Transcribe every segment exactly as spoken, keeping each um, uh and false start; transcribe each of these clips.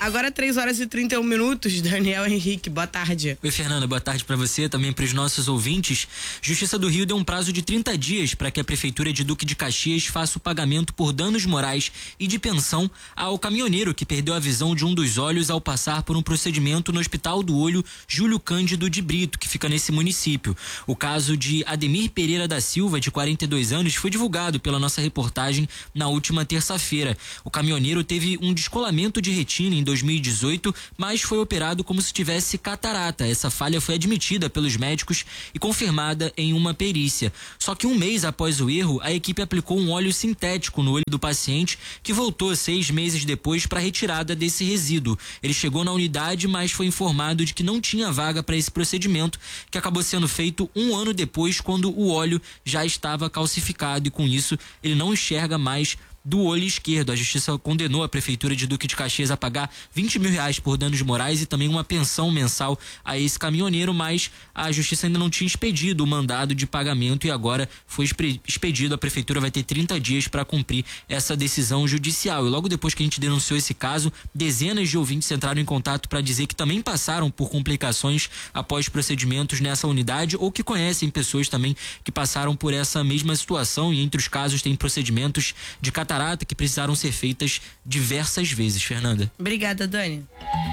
Agora três horas e trinta e um minutos, Daniel Henrique, boa tarde. Oi, Fernanda, boa tarde para você, também para os nossos ouvintes. Justiça do Rio deu um prazo de trinta dias para que a Prefeitura de Duque de Caxias faça o pagamento por danos morais e de pensão ao caminhoneiro que perdeu a visão de um dos olhos ao passar por um procedimento no Hospital do Olho Júlio Cândido de Brito, que fica nesse município. O caso de Ademir Pereira da Silva, de quarenta e dois anos, foi divulgado pela nossa reportagem na última terça-feira. O caminhoneiro teve um descolamento de retina em dois mil e dezoito, mas foi operado como se tivesse catarata. Essa falha foi admitida pelos médicos e confirmada em uma perícia. Só que um mês após o erro, a equipe aplicou um óleo sintético no olho do paciente, que voltou seis meses depois para a retirada desse resíduo. Ele chegou na unidade, mas foi informado de que não tinha vaga para esse procedimento, que acabou sendo feito um ano depois, quando o óleo já estava calcificado, e com isso ele não enxerga mais do olho esquerdo. A justiça condenou a Prefeitura de Duque de Caxias a pagar vinte mil reais por danos morais e também uma pensão mensal a esse caminhoneiro, mas a justiça ainda não tinha expedido o mandado de pagamento e agora foi expedido. A Prefeitura vai ter trinta dias para cumprir essa decisão judicial. E logo depois que a gente denunciou esse caso, dezenas de ouvintes entraram em contato para dizer que também passaram por complicações após procedimentos nessa unidade, ou que conhecem pessoas também que passaram por essa mesma situação, e entre os casos tem procedimentos de catarata que precisaram ser feitas diversas vezes. Fernanda. Obrigada, Dani.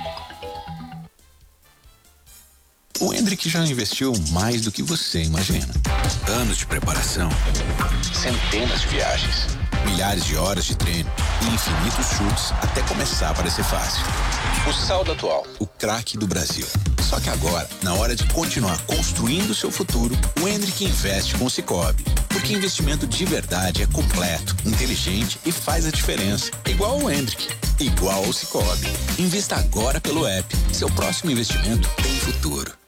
O Hendrick já investiu mais do que você imagina. Anos de preparação, centenas de viagens, milhares de horas de treino e infinitos chutes até começar a parecer fácil. O saldo atual, o craque do Brasil. Só que agora, na hora de continuar construindo o seu futuro, o Hendrick investe com o Sicoob. Porque investimento de verdade é completo, inteligente e faz a diferença. Igual ao Hendrick, igual ao Sicoob. Invista agora pelo app. Seu próximo investimento tem futuro.